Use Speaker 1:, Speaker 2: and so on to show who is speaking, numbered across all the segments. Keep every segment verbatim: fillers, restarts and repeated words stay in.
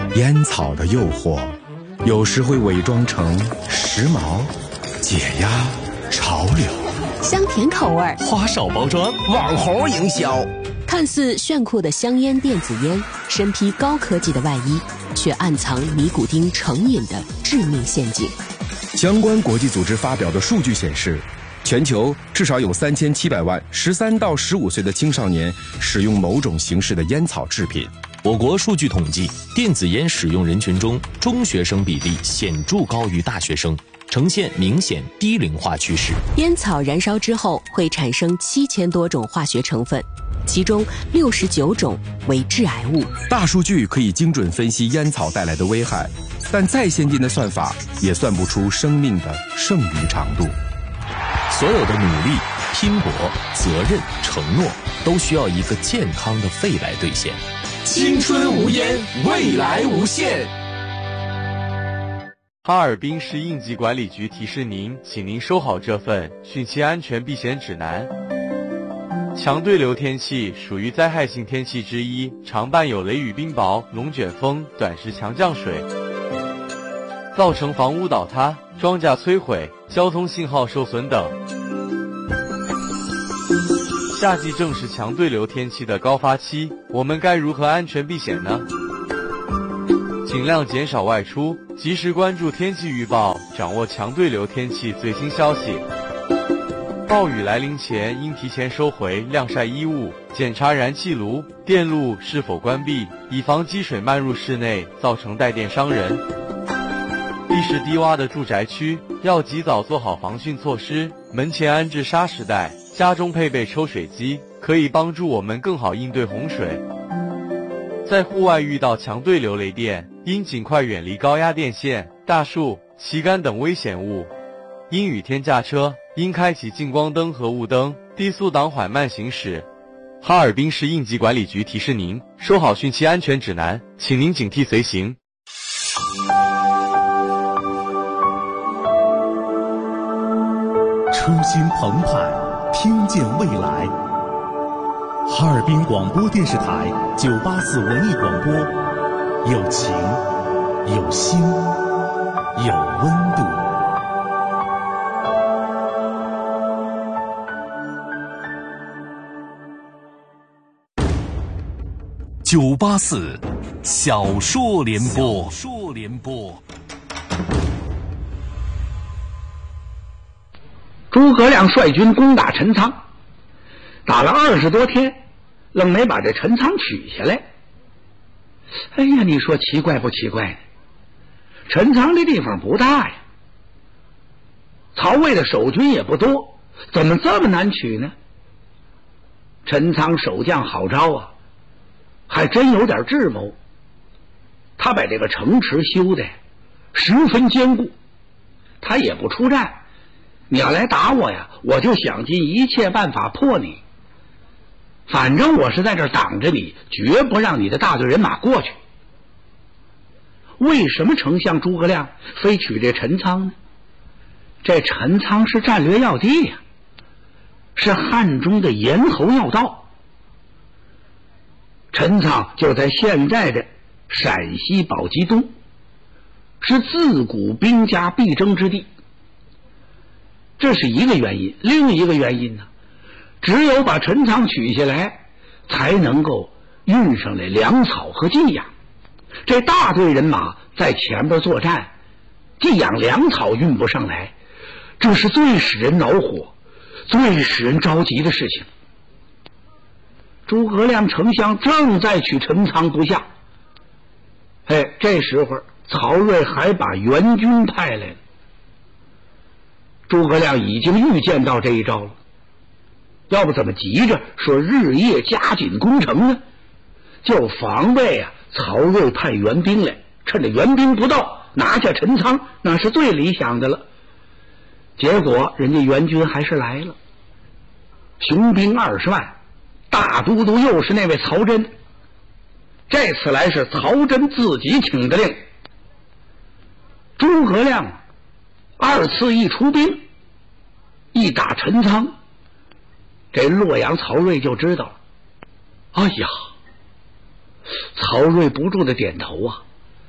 Speaker 1: 烟草的诱惑，有时会伪装成时髦、解压、潮流，
Speaker 2: 香甜口味，
Speaker 3: 花哨包装，网红营销。
Speaker 2: 看似炫酷的香烟电子烟，身披高科技的外衣，却暗藏尼古丁成瘾的致命陷阱。
Speaker 1: 相关国际组织发表的数据显示，全球至少有三千七百万十三到十五岁的青少年使用某种形式的烟草制品。
Speaker 3: 我国数据统计，电子烟使用人群中，中学生比例显著高于大学生，呈现明显低龄化趋势。
Speaker 2: 烟草燃烧之后会产生七千多种化学成分，其中六十九种为致癌物。
Speaker 1: 大数据可以精准分析烟草带来的危害，但再先进的算法也算不出生命的剩余长度。
Speaker 3: 所有的努力、拼搏、责任、承诺，都需要一个健康的肺来兑现。
Speaker 4: 青春无烟，未来无限。
Speaker 5: 哈尔滨市应急管理局提示您，请您收好这份汛期安全避险指南。强对流天气属于灾害性天气之一，常伴有雷雨冰雹、龙卷风、短时强降水，造成房屋倒塌、庄稼摧毁、交通信号受损等。夏季正是强对流天气的高发期，我们该如何安全避险呢？尽量减少外出，及时关注天气预报，掌握强对流天气最新消息。暴雨来临前，应提前收回晾晒衣物，检查燃气炉、电路是否关闭，以防积水漫入室内，造成带电伤人。地势低洼的住宅区要及早做好防汛措施，门前安置沙石带，家中配备抽水机，可以帮助我们更好应对洪水。在户外遇到强对流雷电，应尽快远离高压电线、大树、旗杆等危险物。阴雨天驾车，应开启近光灯和雾灯，低速档缓慢行驶。哈尔滨市应急管理局提示您，收好汛期安全指南，请您警惕随行。
Speaker 6: 初心澎湃，听见未来。哈尔滨广播电视台九八四文艺广播，有情，有心，有温度。九八四小说联播，小说联播。
Speaker 7: 诸葛亮率军攻打陈仓，打了二十多天，愣没把这陈仓取下来。哎呀，你说奇怪不奇怪呢？陈仓这地方不大呀，曹魏的守军也不多，怎么这么难取呢？陈仓守将郝昭啊，还真有点智谋。他把这个城池修的十分坚固，他也不出战。你要来打我呀，我就想尽一切办法破你。反正我是在这儿挡着你，绝不让你的大队人马过去。为什么丞相诸葛亮非取这陈仓呢？这陈仓是战略要地呀，是汉中的咽喉要道。陈仓就在现在的陕西宝鸡东，是自古兵家必争之地。这是一个原因，另一个原因呢，只有把陈仓取下来，才能够运上来粮草和寄养。这大队人马在前边作战，寄养粮草运不上来，这是最使人恼火、最使人着急的事情。诸葛亮丞相正在取陈仓不下，哎，这时候曹睿还把援军派来了。诸葛亮已经预见到这一招了，要不怎么急着说日夜加紧攻城呢？就防备啊曹睿派援兵来，趁着援兵不到拿下陈仓，那是最理想的了。结果人家援军还是来了，雄兵二十万，大都督又是那位曹真。这次来是曹真自己请的令。诸葛亮二次一出兵，一打陈仓，这洛阳曹睿就知道了。哎呀，曹睿不住的点头啊，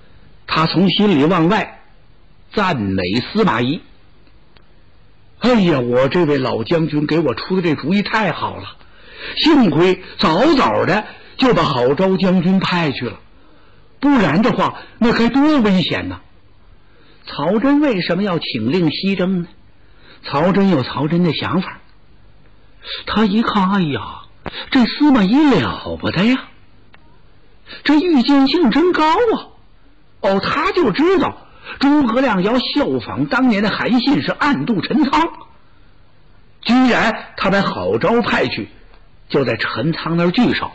Speaker 7: 他从心里往外赞美司马懿。哎呀，我这位老将军给我出的这主意太好了，幸亏早早的就把郝昭将军派去了，不然的话那该多危险呢。曹真为什么要请令西征呢？曹真有曹真的想法，他一看，哎呀，这司马懿了不得呀，这预见性真高啊。哦，他就知道诸葛亮要效仿当年的韩信，是暗度陈仓，居然他把郝昭派去，就在陈仓那儿聚首。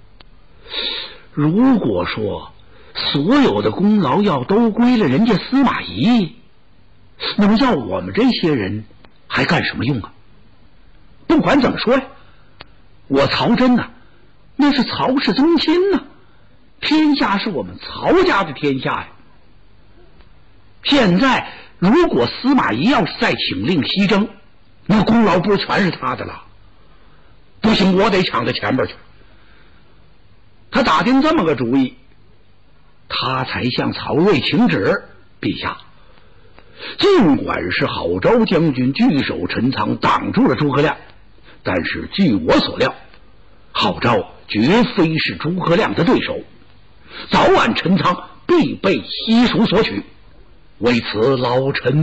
Speaker 7: 如果说所有的功劳要都归了人家司马懿，那么要我们这些人还干什么用啊？不管怎么说呀，我曹真呐、啊，那是曹氏宗亲呐、啊，天下是我们曹家的天下呀。现在如果司马懿要是再请令西征，那功劳不是全是他的了？不行，我得抢到前边去。他打定这么个主意，他才向曹睿请旨：陛下，尽管是郝昭将军据守陈仓，挡住了诸葛亮，但是据我所料，郝昭绝非是诸葛亮的对手，早晚陈仓必被西蜀所取。为此，老臣